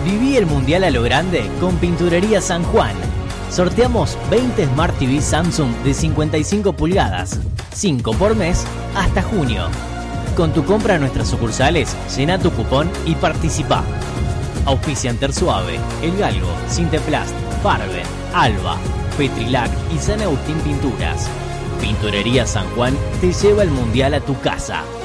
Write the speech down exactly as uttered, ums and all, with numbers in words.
Viví el Mundial a lo grande con Pinturería San Juan. Sorteamos veinte Smart T V Samsung de cincuenta y cinco pulgadas, cinco por mes, hasta junio. Con tu compra en nuestras sucursales, llena tu cupón y participa. Auspician Tersuave, El Galgo, Sinteplast, Farben, Alba, Petrilac y San Agustín Pinturas. Pinturería San Juan te lleva el Mundial a tu casa.